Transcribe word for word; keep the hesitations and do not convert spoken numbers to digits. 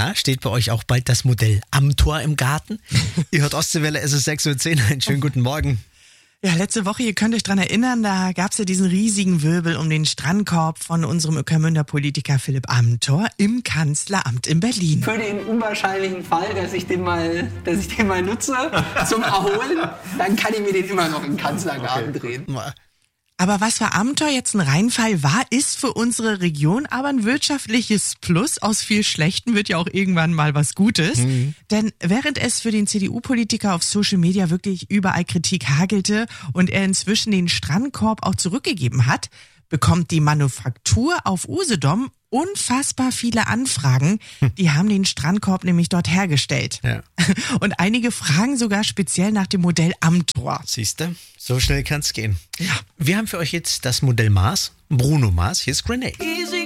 Na, steht bei euch auch bald das Modell Amtor im Garten? Ihr hört Ostseewelle, es ist sechs Uhr zehn. Einen schönen guten Morgen. Ja, letzte Woche, ihr könnt euch dran erinnern, da gab's ja diesen riesigen Wirbel um den Strandkorb von unserem Ueckermünder Politiker Philipp Amthor im Kanzleramt in Berlin. Für den unwahrscheinlichen Fall, dass ich den mal, dass ich den mal nutze zum Erholen, dann kann ich mir den immer noch im Kanzlergarten okay. drehen. Aber was für Amthor jetzt ein Reinfall war, ist für unsere Region aber ein wirtschaftliches Plus. Aus viel Schlechten wird ja auch irgendwann mal was Gutes. Mhm. Denn während es für den C D U-Politiker auf Social Media wirklich überall Kritik hagelte und er inzwischen den Strandkorb auch zurückgegeben hat, bekommt die Manufaktur auf Usedom unfassbar viele Anfragen. Die haben den Strandkorb nämlich dort hergestellt. Ja. Und einige fragen sogar speziell nach dem Modell Amthor. Siehste, so schnell kann's gehen. Ja. Wir haben für euch jetzt das Modell Mars, Bruno Mars. Hier ist Grenade. Easy.